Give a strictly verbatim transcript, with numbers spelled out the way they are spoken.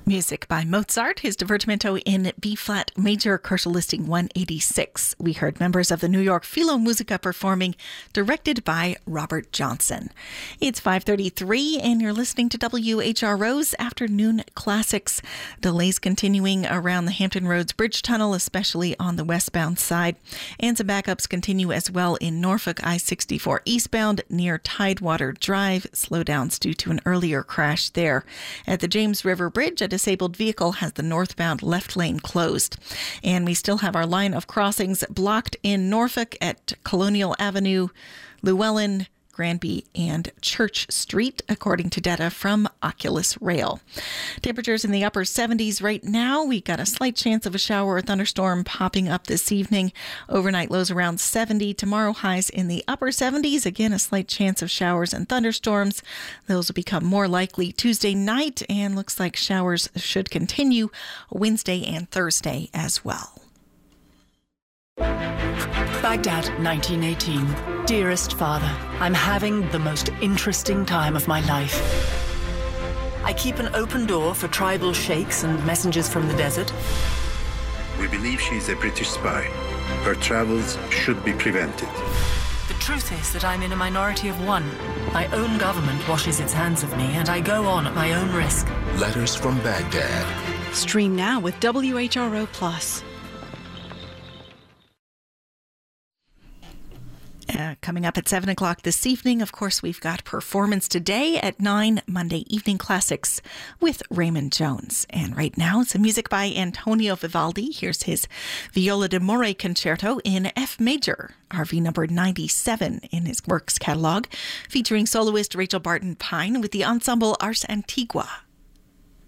Music by Mozart, his Divertimento in B-flat major, commercial listing one eighty-six. We heard members of the New York Philharmonic performing, directed by Robert Johnson. It's five thirty-three and you're listening to W H R O's Afternoon Classics. Delays continuing around the Hampton Roads Bridge Tunnel, especially on the westbound side. And some backups continue as well in Norfolk I sixty-four eastbound near Tidewater Drive. Slowdowns due to an earlier crash there. At the James River Bridge, a disabled vehicle has the northbound left lane closed. And we still have our line of crossings blocked in Norfolk at Colonial Avenue, Llewellyn, Granby, and Church Street, according to data from Oculus Rail. Temperatures in the upper seventies right now. We got a slight chance of a shower or thunderstorm popping up this evening. Overnight lows around seventy. Tomorrow highs in the upper seventies. Again, a slight chance of showers and thunderstorms. Those will become more likely Tuesday night, and looks like showers should continue Wednesday and Thursday as well. Baghdad, nineteen eighteen. Dearest Father, I'm having the most interesting time of my life. I keep an open door for tribal sheikhs and messengers from the desert. We believe she's a British spy. Her travels should be prevented. The truth is that I'm in a minority of one. My own government washes its hands of me, and I go on at my own risk. Letters from Baghdad. Stream now with W H R O Plus. Uh, coming up at seven o'clock this evening, of course, we've got Performance Today at nine, Monday Evening Classics with Raymond Jones. And right now, some music by Antonio Vivaldi. Here's his Viola d'Amore Concerto in F major, R V number ninety-seven in his works catalog, featuring soloist Rachel Barton Pine with the ensemble Ars Antigua.